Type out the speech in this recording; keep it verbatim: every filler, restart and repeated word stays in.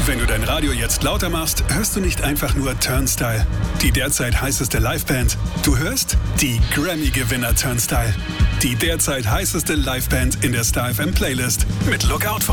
Wenn du dein Radio jetzt lauter machst, hörst du nicht einfach nur Turnstile, die derzeit heißeste Liveband. Du hörst die Grammy-Gewinner Turnstile, die derzeit heißeste Liveband in der Star F M Playlist mit Lookout for